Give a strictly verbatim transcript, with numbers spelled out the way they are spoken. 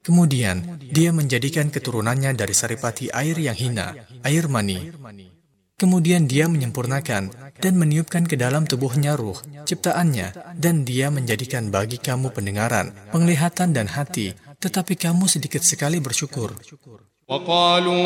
Kemudian, dia menjadikan keturunannya dari saripati air yang hina, air mani. Kemudian dia menyempurnakan dan meniupkan ke dalam tubuhnya ruh, ciptaannya, dan dia menjadikan bagi kamu pendengaran, penglihatan dan hati, tetapi kamu sedikit sekali bersyukur.